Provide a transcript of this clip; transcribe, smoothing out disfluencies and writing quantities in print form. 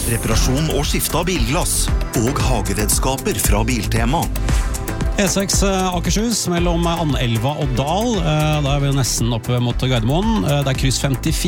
reparasjon og skifte av bilglass, og hageredskaper fra Biltema. E6 Akershus mellom Andelva og Dal. Da vi jo nesten oppe mot Gardermoen. Det kryss 54.